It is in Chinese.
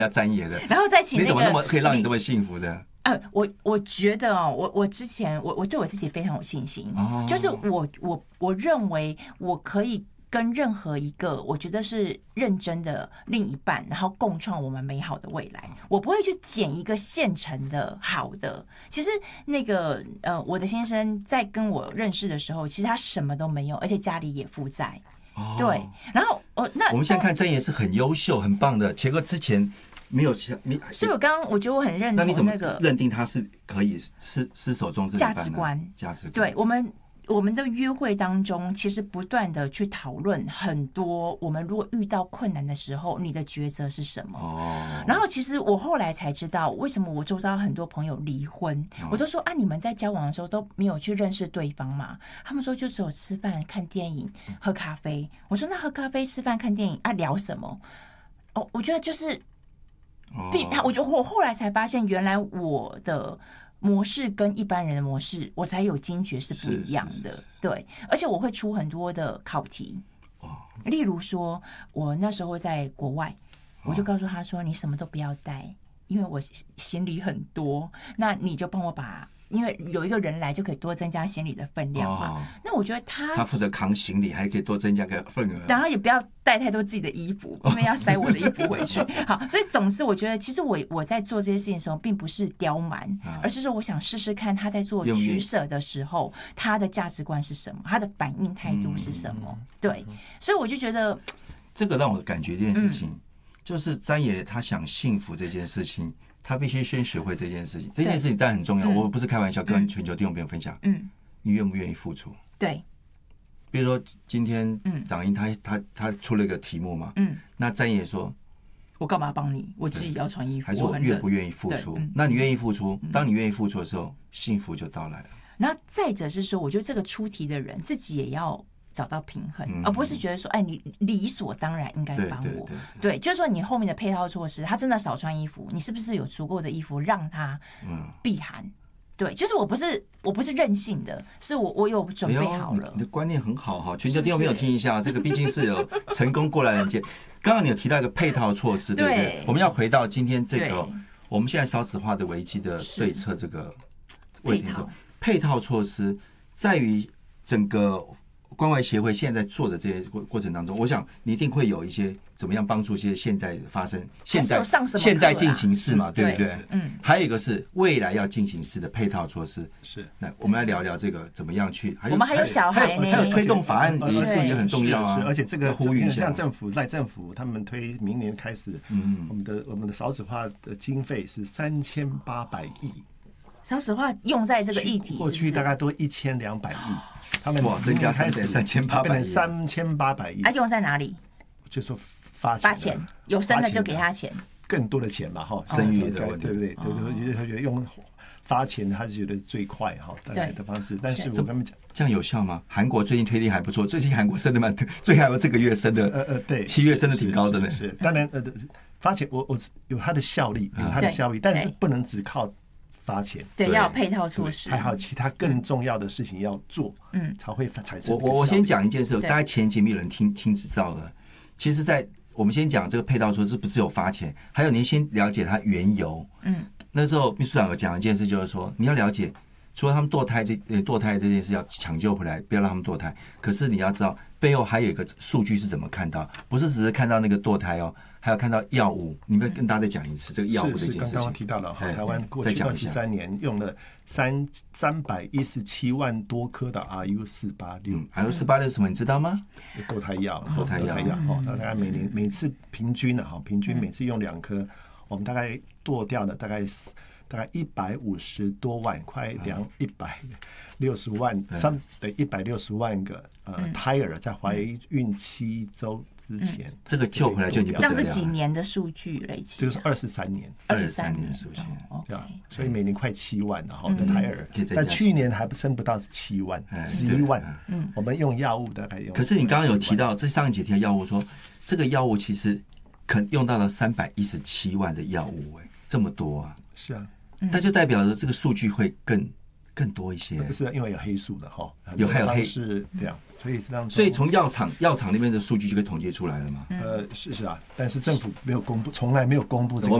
要詹爷的， 然后再请那个你怎么那么可以让你这么幸福的？ 我觉得我之前我对我自己非常有信心，就是我认为我可以跟任何一个我觉得是认真的另一半，然后共创我们美好的未来。我不会去捡一个现成的好的。其实那个我的先生在跟我认识的时候，其实他什么都没有，而且家里也负债。对，然后那我们现在看詹爷是很优秀、很棒的，结果之前没有，所以我刚刚我觉得我很认同那个。 那你怎么认定他是可以失手中这价值观？对，我们的约会当中，其实不断的去讨论很多，我们如果遇到困难的时候，你的抉择是什么？然后其实我后来才知道，为什么我周遭很多朋友离婚，我都说你们在交往的时候都没有去认识对方嘛？他们说就只有吃饭、看电影、喝咖啡。我说那喝咖啡、吃饭、看电影聊什么？我觉得就是，我后来才发现，原来我的模式跟一般人的模式，我才有惊觉是不一样的。对，而且我会出很多的考题。例如说，我那时候在国外，我就告诉他说：“你什么都不要带，因为我行李很多，那你就帮我把。”因为有一个人来就可以多增加行李的分量嘛。那我觉得他负责扛行李，还可以多增加个份额。 然后也不要带太多自己的衣服，因为要塞我的衣服回去。好，所以总之我觉得，其实我在做这些事情的时候，并不是刁蛮，而是说我想试试看他在做取舍的时候，他的价值观是什么，他的反应态度是什么。对，所以我就觉得这个让我感觉这件事情，就是詹爷他想幸福这件事情。他必须先学会这件事情，这件事情当然很重要。我不是开玩笑，跟全球弟兄朋友分享。你愿不愿意付出？ 对。 比如说今天长英他出了一个题目嘛，那詹爷说：“ 我干嘛帮你？我自己要穿衣服。” 还是我愿不愿意付出？那你愿意付出？当你愿意付出的时候，幸福就到来了。 然后再者是说，我觉得这个出题的人自己也要找到平衡，而不是觉得说，你理所当然应该帮我。对，就是说你后面的配套措施，他真的少穿衣服，你是不是有足够的衣服让他避寒？对，就是我不是任性的，是我有准备好了。 你的观念很好哈，全球弟兄没有听一下，这个毕竟是有成功过来人间。刚刚你有提到一个配套措施，对不对？我们要回到今天这个我们现在少子化的危机的对策这个问题的时候，配套措施在于整个关怀协会现在做的这些过程当中，我想你一定会有一些怎么样帮助一些现在发生现在进行式嘛，对不对？还有一个是未来要进行式的配套措施。 是， 那我们来聊聊这个怎么样去。 我们还有小孩呢， 还有推动法案也是也很重要啊。 而且这个呼吁一下， 像政府他们推明年开始，我们的少子化的经费是3800亿。 少子化用在这个议题， 过去大概都1200亿，他们增加 3800亿， 用在哪里？ 就是发钱， 有生的就给他钱， 更多的钱嘛， 生育的问题， 对不对？他觉得用发钱，他就觉得最快大概的方式。但是我跟他们讲， 这样有效吗？韩国最近推力还不错，最近韩国生的蛮，最还有这个月生的， 对 ，7月生的挺高的呢。 是，当然发钱我有它的效力，但是不能只靠发钱， 对，要有配套措施， 还有其他更重要的事情要做，才会产生。 我先讲一件事，大概前节目有人听知道了。其实，在我们先讲这个配套措施，不只有发钱，还有你先了解它缘由。那时候秘书长有讲一件事，就是说你要了解，除了他们堕胎这件事要抢救回来，不要让他们堕胎。可是你要知道，背后还有一个数据是怎么看到，不是只是看到那个堕胎哦。还有看到药物，你们跟大家再讲一次这个药物的一件事情。 刚刚提到了，台湾过去23年用了317万多颗的 RU486。RU486 是什么？你知道吗？ 堕胎药，大概每次平均每次用2颗，我们大概堕掉了大概150多万，快160万，160万个胎儿在怀孕7周之前， 这个救回来就已经不得了。 这样是几年的数据累积？ 就是23年的数据， 这样，所以每年快7万的胎儿，但去年还生不到7万，11万。我们用药物大概用。 可是你刚刚有提到，这上一节提到药物说，这个药物其实用到了317万的药物，这么多啊！ 是啊。 那就代表着这个数据会更多一些。 不是因为有黑素的还有黑是这样， 所以从药厂那边的数据就可以统计出来了嘛？ 是啊，但是政府没有公布，从来没有公布这个。